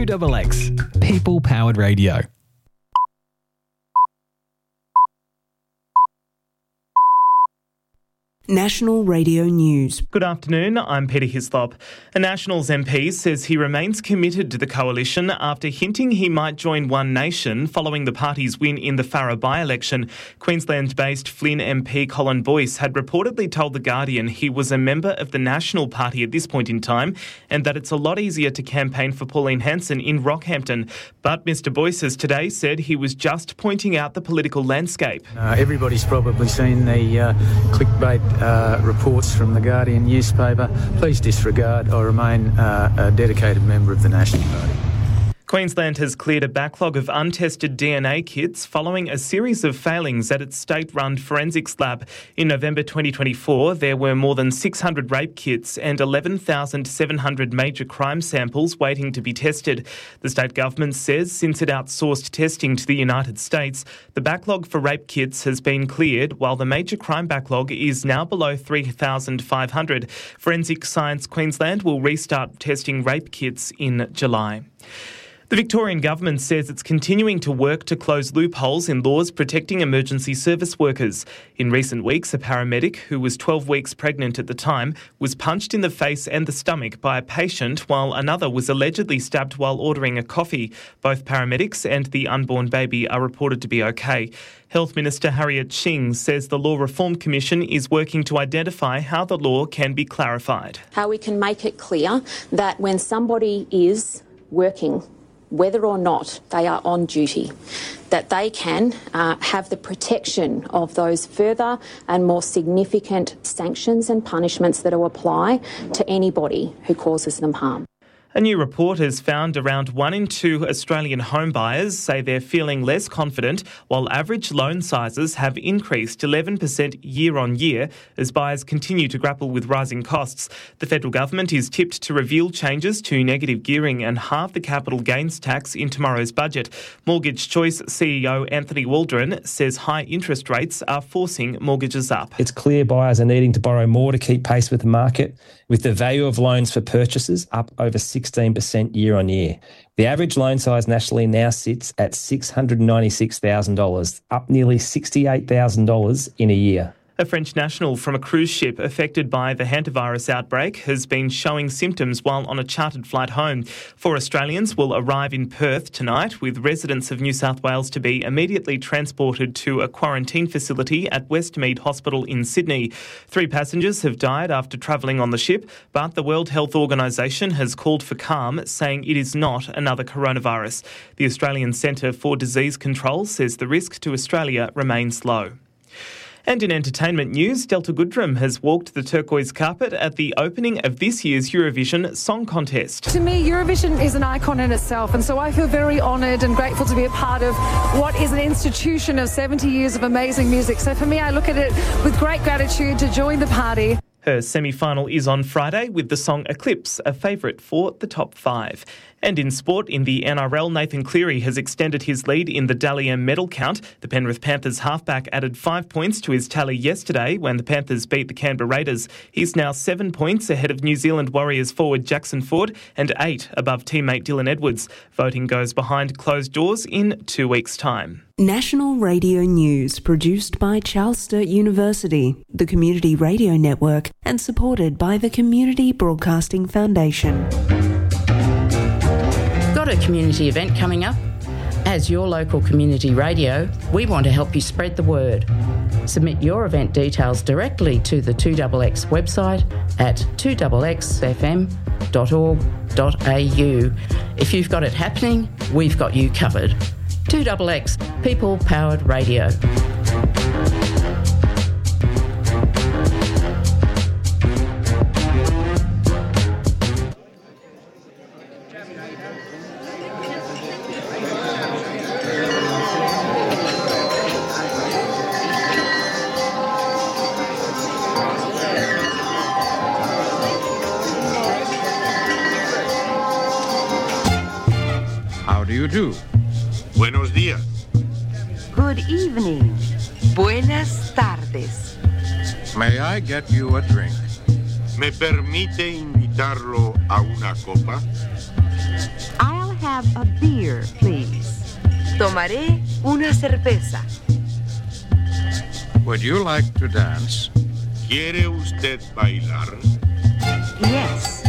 2XX, People Powered Radio. National Radio News. Good afternoon, I'm Peter Hislop. A Nationals MP says he remains committed to the coalition after hinting he might join One Nation following the party's win in the Farrer by-election. Queensland-based Flynn MP Colin Boyce had reportedly told The Guardian he was a member of the National Party at this point in time and that it's a lot easier to campaign for Pauline Hanson in Rockhampton. But Mr Boyce has today said he was just pointing out the political landscape. Everybody's probably seen the clickbait reports from the Guardian newspaper. Please disregard. I remain a dedicated member of the National Party. Queensland has cleared a backlog of untested DNA kits following a series of failings at its state-run forensics lab. In November 2024, there were more than 600 rape kits and 11,700 major crime samples waiting to be tested. The state government says since it outsourced testing to the United States, the backlog for rape kits has been cleared, while the major crime backlog is now below 3,500. Forensic Science Queensland will restart testing rape kits in July. The Victorian Government says it's continuing to work to close loopholes in laws protecting emergency service workers. In recent weeks, a paramedic who was 12 weeks pregnant at the time was punched in the face and the stomach by a patient, while another was allegedly stabbed while ordering a coffee. Both paramedics and the unborn baby are reported to be okay. Health Minister Harriet Shing says the Law Reform Commission is working to identify how the law can be clarified. How we can make it clear that when somebody is working, whether or not they are on duty, that they can have the protection of those further and more significant sanctions and punishments that will apply to anybody who causes them harm. A new report has found around 1 in 2 Australian home buyers say they're feeling less confident, while average loan sizes have increased 11% year on year as buyers continue to grapple with rising costs. The federal government is tipped to reveal changes to negative gearing and halve the capital gains tax in tomorrow's budget. Mortgage Choice CEO Anthony Waldron says high interest rates are forcing mortgages up. It's clear buyers are needing to borrow more to keep pace with the market, with the value of loans for purchases up over 16% year on year. The average loan size nationally now sits at $696,000, up nearly $68,000 in a year. A French national from a cruise ship affected by the hantavirus outbreak has been showing symptoms while on a chartered flight home. 4 Australians will arrive in Perth tonight, with residents of New South Wales to be immediately transported to a quarantine facility at Westmead Hospital in Sydney. 3 passengers have died after travelling on the ship, but the World Health Organisation has called for calm, saying it is not another coronavirus. The Australian Centre for Disease Control says the risk to Australia remains low. And in entertainment news, Delta Goodrem has walked the turquoise carpet at the opening of this year's Eurovision Song Contest. To me, Eurovision is an icon in itself, and so I feel very honoured and grateful to be a part of what is an institution of 70 years of amazing music. So for me, I look at it with great gratitude to join the party. Her semi-final is on Friday with the song Eclipse, a favourite for the top 5. And in sport, in the NRL, Nathan Cleary has extended his lead in the Dally M medal count. The Penrith Panthers halfback added 5 points to his tally yesterday when the Panthers beat the Canberra Raiders. He's now 7 points ahead of New Zealand Warriors forward Jackson Ford and 8 above teammate Dylan Edwards. Voting goes behind closed doors in 2 weeks' time. National Radio News, produced by Charles Sturt University, the Community Radio Network, and supported by the Community Broadcasting Foundation. Got a community event coming up? As your local community radio, we want to help you spread the word. Submit your event details directly to the 2XX website at 2xfm.org.au. If you've got it happening, we've got you covered. 2XX, People Powered Radio. How do you do? Buenos días. Good evening. Buenas tardes. May I get you a drink? ¿Me permite invitarlo a una copa? I'll have a beer, please? Tomaré una cerveza. Would you like to dance? ¿Quiere usted bailar? Yes.